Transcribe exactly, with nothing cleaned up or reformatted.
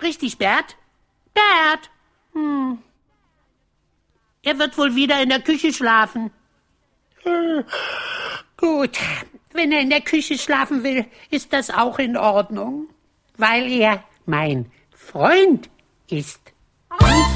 Richtig, Bert? Bert? Hm. Er wird wohl wieder in der Küche schlafen. Hm. Gut, wenn er in der Küche schlafen will, ist das auch in Ordnung, weil er mein Freund ist.